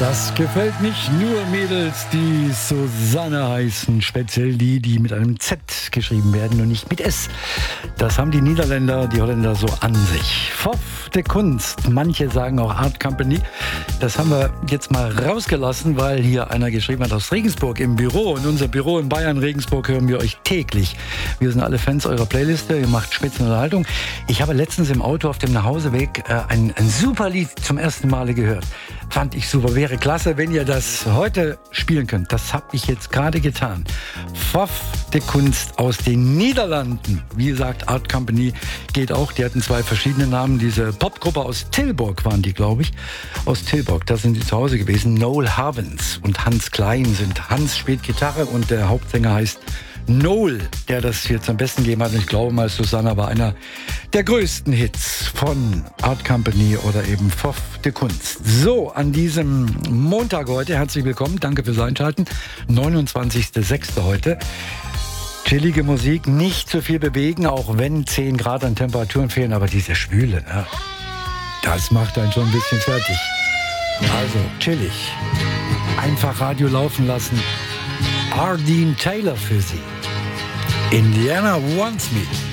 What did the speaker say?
Das gefällt nicht nur Mädels, die Susanne heißen, speziell die mit einem Z geschrieben werden und nicht mit S. Das haben die Niederländer, die Holländer so an sich. Fof de Kunst, manche sagen auch Art Company. Das haben wir jetzt mal rausgelassen, weil hier einer geschrieben hat aus Regensburg im Büro. In unser Büro in Bayern, Regensburg, hören wir euch täglich. Wir sind alle Fans eurer Playliste, ihr macht Spitzenunterhaltung. Ich habe letztens im Auto auf dem Nachhauseweg ein super Lied zum ersten Male gehört. Fand ich super. Wäre klasse, wenn ihr das heute spielen könnt. Das habe ich jetzt gerade getan. Fof de Kunst aus den Niederlanden. Wie gesagt, Art Company geht auch. Die hatten zwei verschiedene Namen. Diese Popgruppe aus Tilburg waren die, glaube ich. Aus Tilburg, da sind die zu Hause gewesen. Noel Havens und Hans Klein sind. Hans spielt Gitarre und der Hauptsänger heißt Noel, der das jetzt am besten gegeben hat. Und ich glaube mal, Susanna war einer der größten Hits von Art Company oder eben Fof de Kunst. So, an diesem Montag heute, herzlich willkommen, danke fürs Einschalten. 29.06. heute. Chillige Musik, nicht zu viel bewegen, auch wenn 10 Grad an Temperaturen fehlen, aber diese Schwüle, ne? Das macht einen schon ein bisschen fertig. Also, chillig. Einfach Radio laufen lassen. Ardeen Taylor für Sie. Indiana Wants Me.